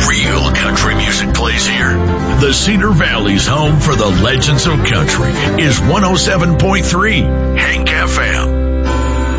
Real country music plays here. The Cedar Valley's home for the legends of country is 107.3 Hank